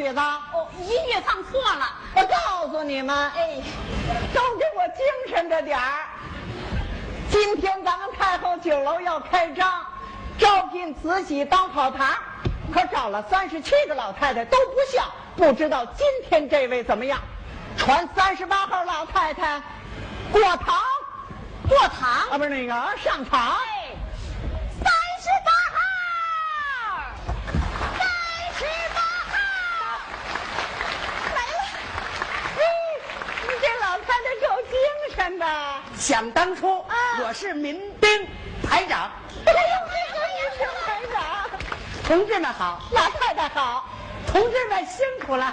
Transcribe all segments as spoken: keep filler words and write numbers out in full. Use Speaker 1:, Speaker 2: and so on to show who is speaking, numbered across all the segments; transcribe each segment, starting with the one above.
Speaker 1: 曲子？
Speaker 2: 哦，音乐放错了。
Speaker 1: 我告诉你们，
Speaker 2: 哎，
Speaker 1: 都给我精神着点儿。今天咱们太后酒楼要开张，招聘慈禧当跑堂，可找了三十七个老太太都不像，不知道今天这位怎么样？传三十八号老太太过堂，
Speaker 2: 过堂
Speaker 1: 啊，不是那个上场。
Speaker 2: 哎，三十八号，三十八号，来了。
Speaker 1: 嘿，你这老太太够精神的。
Speaker 3: 想当初，
Speaker 1: 啊
Speaker 3: 我是民兵排长。
Speaker 1: 哎呦，这个也是排长。
Speaker 3: 同志们好，
Speaker 1: 老太太好。
Speaker 3: 同志们辛苦了。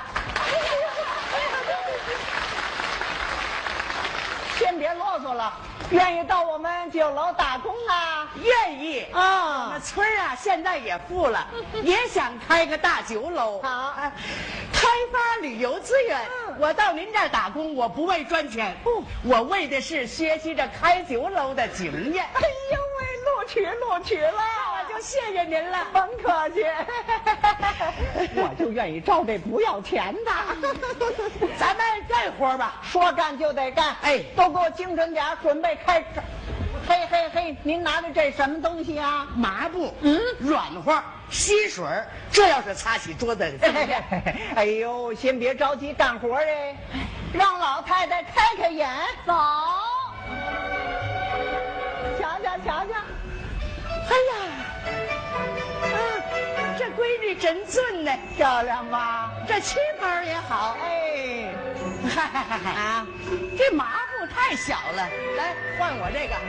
Speaker 1: 先别啰嗦了，愿意到我们酒楼打工啊？
Speaker 3: 愿意
Speaker 1: 啊
Speaker 3: 我们村儿啊，现在也富了，也想开个大酒楼。
Speaker 1: 好
Speaker 3: 哎开发旅游资源。
Speaker 1: 嗯
Speaker 3: 我到您这儿打工，我不为赚钱，
Speaker 1: 不
Speaker 3: 我为的是学习着开酒楼的经验。
Speaker 1: 哎呦喂，录取录取了，
Speaker 3: 我就谢谢您了。
Speaker 1: 甭客气。我就愿意招这不要钱的。
Speaker 3: 咱们干活吧。
Speaker 1: 说干就得干，
Speaker 3: 哎
Speaker 1: 都给我精神点儿，准备开始。嘿嘿嘿，您拿的这什么东西啊？
Speaker 3: 麻布，嗯，软和，吸水儿，这要是擦起桌子，怎么样？
Speaker 1: 哎呦，先别着急干活哎，让老太太开开眼。
Speaker 2: 走，
Speaker 1: 瞧瞧瞧瞧，
Speaker 3: 哎呀，啊，这闺女真俊呢，
Speaker 1: 漂亮吧？
Speaker 3: 这旗袍也好。
Speaker 1: 哎，
Speaker 3: 嗨嗨嗨嗨
Speaker 1: 啊，
Speaker 3: 这麻布太小了，来换我这个。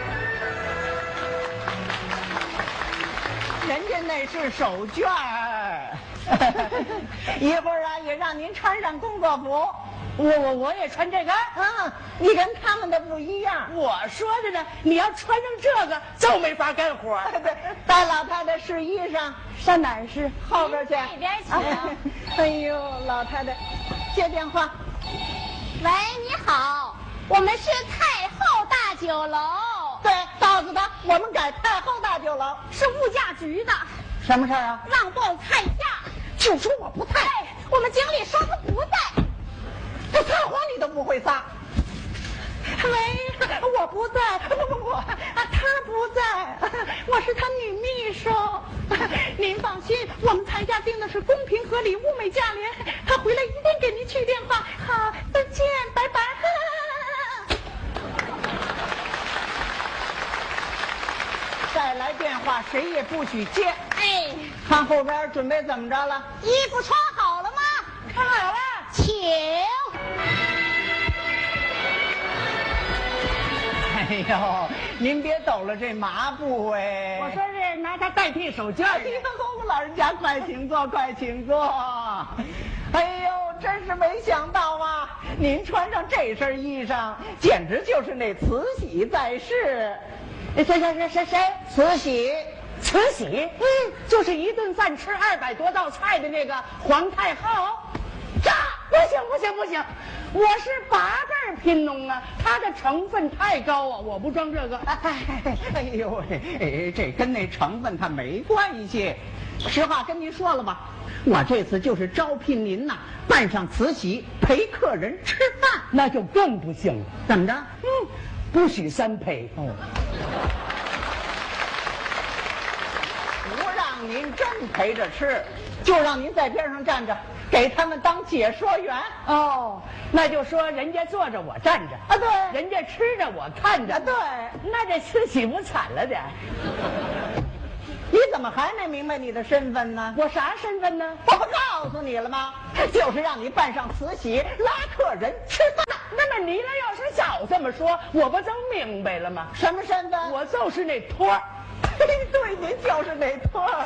Speaker 1: 人家那是手绢儿。一会儿啊，也让您穿上工作服。
Speaker 3: 我我我也穿这个。
Speaker 1: 啊，你跟他们的不一样。
Speaker 3: 我说的呢，你要穿上这个就没法干活。
Speaker 1: 对，带老太太试衣裳，
Speaker 3: 上哪儿试？
Speaker 1: 后边去。
Speaker 2: 那边请。
Speaker 1: 哎呦，老太太，接电话。
Speaker 2: 喂，你好，我们是太后大酒楼，
Speaker 1: 对，告诉他我们改太后大酒楼。
Speaker 2: 是物价局的，
Speaker 1: 什么事儿啊？
Speaker 2: 让报菜价。
Speaker 1: 就说我不在，
Speaker 2: 哎，我们经理说他不在。
Speaker 1: 这撒谎你都不会撒。喂，我不在，不不不，啊，他不在，我是他女秘书。您放心，我们菜价定的是公平合理、物美价廉。他回来一定给您去电话。好，再见，拜拜。再来电话，谁也不许接。
Speaker 2: 哎，
Speaker 1: 看后边准备怎么着了？
Speaker 2: 衣服穿好了吗？
Speaker 1: 看好了。
Speaker 2: 请。
Speaker 1: 哎呦，您别抖了这麻布哎！
Speaker 3: 我说是拿它代替手绢
Speaker 1: 哎
Speaker 3: 的。
Speaker 1: 呦，老人家快请坐，快请坐。哎呦，真是没想到啊！您穿上这身衣裳，简直就是那慈禧在世。
Speaker 3: 谁谁谁谁谁？
Speaker 1: 慈禧，
Speaker 3: 慈禧，嗯，就是一顿饭吃二百多道菜的那个皇太后。这不行不行不行，我是八辈儿贫农啊，它的成分太高啊，我不装这个。
Speaker 1: 哎哎呦喂，哎，这跟那成分它没关系。实话跟您说了吧，我这次就是招聘您呐，扮上慈禧陪客人吃饭。
Speaker 3: 那就更不行了。
Speaker 1: 怎么着？
Speaker 3: 嗯，不许三陪。
Speaker 1: 哦，不让您真陪着吃，就让您在边上站着，给他们当解说员。
Speaker 3: 哦，那就说人家坐着我站着
Speaker 1: 啊，对，
Speaker 3: 人家吃着我看着。
Speaker 1: 啊，对，
Speaker 3: 那这慈禧不惨了点？
Speaker 1: 你怎么还没明白你的身份呢？
Speaker 3: 我啥身份呢？
Speaker 1: 我不告诉你了吗？就是让你扮上慈禧拉客人吃饭。
Speaker 3: 那么你那要是早这么说，我不就明白了吗？
Speaker 1: 什么身份？
Speaker 3: 我就是那托儿。
Speaker 1: 对，您就是那托儿。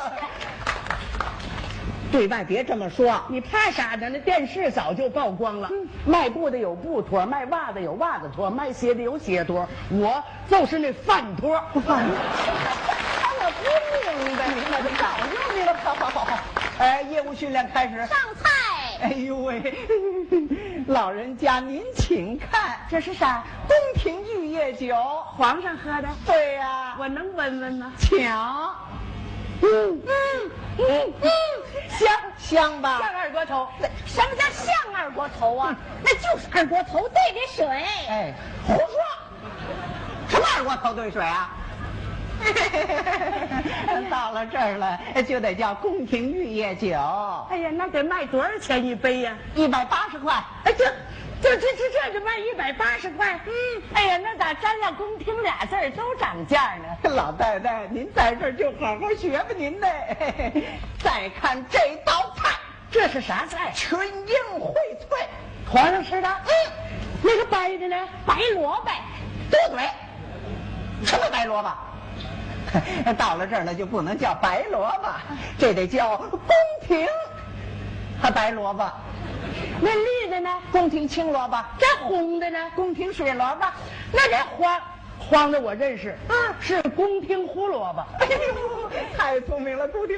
Speaker 1: 对外别这么说，
Speaker 3: 你怕啥呢？那电视早就曝光了。嗯、卖布的有布托，卖袜子有袜子托，卖鞋的有鞋托，我就是那饭托。
Speaker 1: 饭托。我不明白，明白就早就明白。好好好好，哎，业务训练开始。
Speaker 2: 上菜。
Speaker 1: 哎呦喂，老人家您请看，
Speaker 3: 这是啥？
Speaker 1: 宫廷玉液酒，
Speaker 3: 皇上喝的。
Speaker 1: 对呀、啊，
Speaker 3: 我能闻闻吗？
Speaker 1: 请。嗯
Speaker 3: 嗯嗯嗯， 香
Speaker 1: 香吧？
Speaker 3: 像二锅头。
Speaker 2: 什么叫像二锅头啊？那就是二锅头兑的水。
Speaker 1: 哎，胡说！什么二锅头兑水啊？到了这儿了，就得叫宫廷玉液酒。
Speaker 3: 哎呀，那得卖多少钱一杯呀？
Speaker 1: 一百八十块。
Speaker 3: 哎，这这这这这就卖一百八十块。嗯，哎呀，那咋沾了宫廷俩字儿都涨价呢？
Speaker 1: 老太太，您在这儿就好好学吧您的。再看这道菜，
Speaker 3: 这是啥菜？
Speaker 1: 群英荟萃，
Speaker 3: 皇上吃的。
Speaker 1: 嗯，
Speaker 3: 那个白的呢？
Speaker 2: 白萝卜。
Speaker 1: 多嘴，什么白萝卜？到了这儿了就不能叫白萝卜，这得叫宫廷和白萝卜。
Speaker 3: 那绿的呢？
Speaker 1: 宫廷青萝卜。
Speaker 3: 这红的呢？
Speaker 1: 宫廷水萝卜。
Speaker 3: 那这黄黄的我认识，啊，是宫廷胡萝卜。
Speaker 1: 哎呦，太聪明了，宫廷。